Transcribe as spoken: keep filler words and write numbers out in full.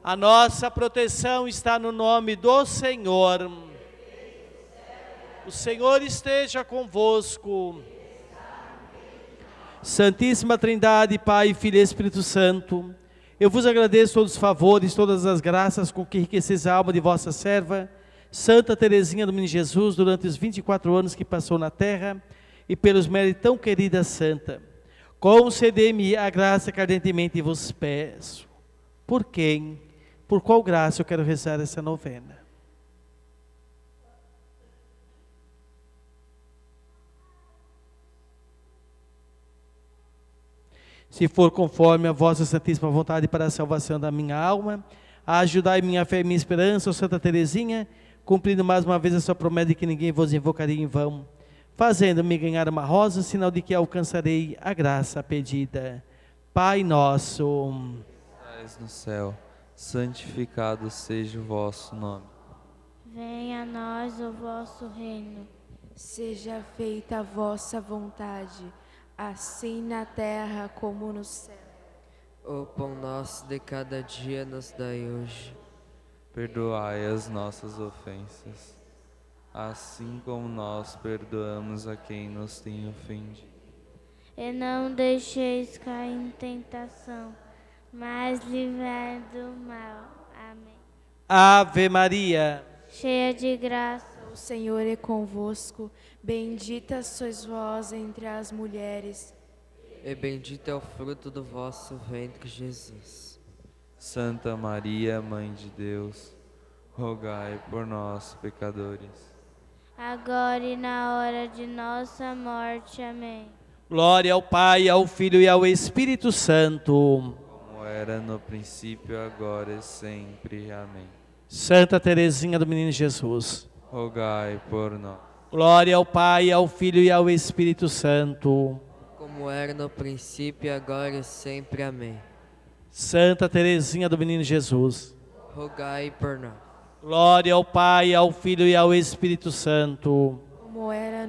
A nossa proteção está no nome do Senhor. O Senhor esteja convosco. Santíssima Trindade, Pai, Filho e Espírito Santo, eu vos agradeço todos os favores, todas as graças com que enriqueces a alma de vossa serva, Santa Teresinha do Menino Jesus, durante os vinte e quatro anos que passou na terra, e pelos méritos tão querida Santa. Concedei-me a graça que ardentemente vos peço. Por quem? Por qual graça eu quero rezar essa novena? Se for conforme a vossa santíssima vontade para a salvação da minha alma, ajudai minha fé e minha esperança, ó Santa Teresinha, cumprindo mais uma vez a sua promessa de que ninguém vos invocaria em vão, fazendo-me ganhar uma rosa, sinal de que alcançarei a graça pedida. Pai nosso, que estais no céu, santificado seja o vosso nome. Venha a nós o vosso reino. Seja feita a vossa vontade, assim na terra como no céu. O pão nosso de cada dia nos dai hoje. Perdoai as nossas ofensas, assim como nós perdoamos a quem nos tem ofendido. E não deixeis cair em tentação, mas livrai do mal. Amém. Ave Maria, cheia de graça, o Senhor é convosco, bendita sois vós entre as mulheres, e bendito é o fruto do vosso ventre, Jesus. Santa Maria, Mãe de Deus, rogai por nós, pecadores, agora e na hora de nossa morte. Amém. glória ao Pai, ao Filho e ao Espírito Santo, como era no princípio, agora e sempre. Amém. Santa Teresinha do Menino Jesus, rogai por nós. Glória ao Pai, ao Filho e ao Espírito Santo, como era no princípio, agora e sempre. Amém. Santa Teresinha do Menino Jesus, rogai por nós. Glória ao Pai, ao Filho e ao Espírito Santo, como era